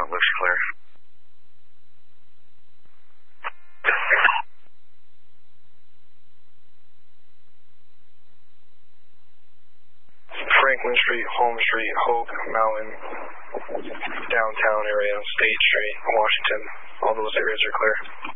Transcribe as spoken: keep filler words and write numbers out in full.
Uh, looks clear. Franklin Street, Home Street, Hope, Mountain, downtown area, State Street, Washington, all those areas are clear.